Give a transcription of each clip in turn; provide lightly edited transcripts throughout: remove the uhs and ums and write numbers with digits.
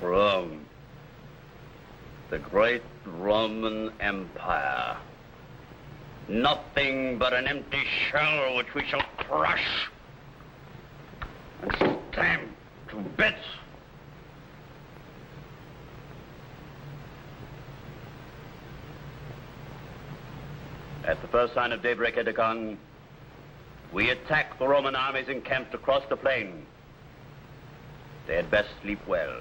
Rome. The great Roman Empire. Nothing but an empty shell which we shall crush and stamp to bits. At the first sign of daybreak, Edecon, we attack the Roman armies encamped across the plain. They had best sleep well,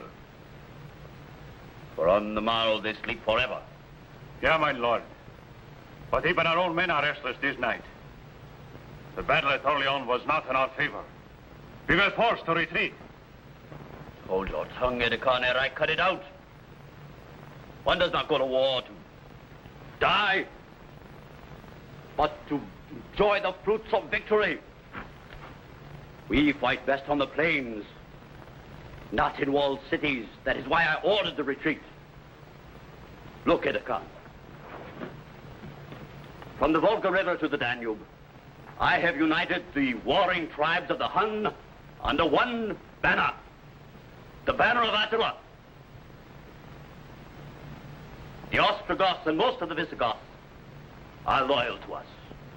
for on the morrow they sleep forever. Yeah, my lord. But even our own men are restless this night. The battle at Orleans was not in our favor. We were forced to retreat. Hold your tongue, Edecon, ere I cut it out. One does not go to war to die, but to enjoy the fruits of victory. We fight best on the plains, not in walled cities. That is why I ordered the retreat. Look, Edecon. From the Volga River to the Danube, I have united the warring tribes of the Hun under one banner, the banner of Attila. The Ostrogoths and most of the Visigoths are loyal to us,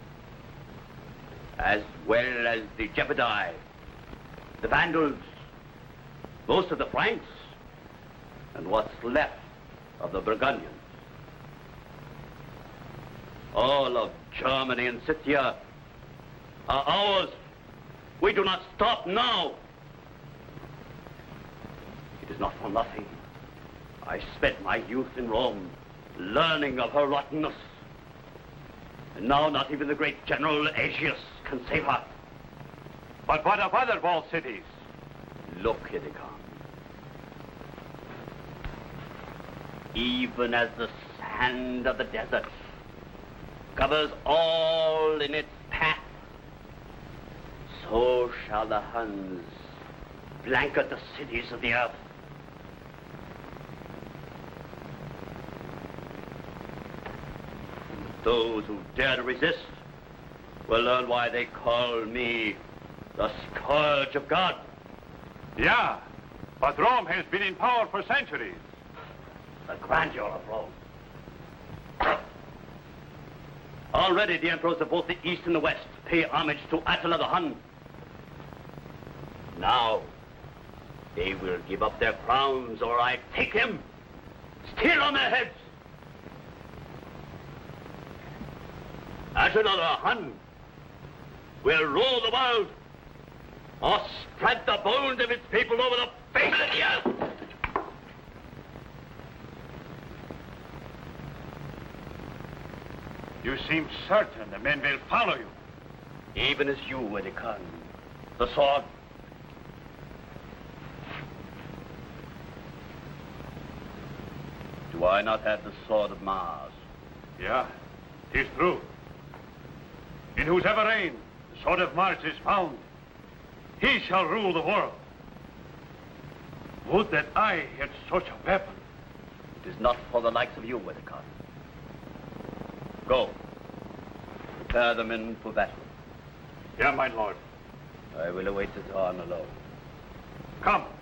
as well as the Gepidae, the Vandals, most of the Franks, and what's left of the Burgundians. All of Germany and Scythia are ours. We do not stop now. It is not for nothing I spent my youth in Rome learning of her rottenness. And now not even the great General Aetius can save her. But what of other walled cities? Look, Edecon. Even as the sand of the desert covers all in its path, so shall the Huns blanket the cities of the earth. Those who dare to resist will learn why they call me the Scourge of God. Yeah, but Rome has been in power for centuries. The grandeur of Rome. Already the emperors of both the East and the West pay homage to Attila the Hun. Now, they will give up their crowns or I take him, still on their heads. Attila the Hun will rule the world or spread the bones of its people over the face of the earth. You seem certain the men will follow you. Even as you, Edecon. The sword. Do I not have the sword of Mars? Yeah, 'tis true. In whosever reign the sword of Mars is found, he shall rule the world. Would that I had such a weapon. It is not for the likes of you, Edecon. Go. Prepare the men for battle. Yeah, my lord. I will await the dawn alone. Come.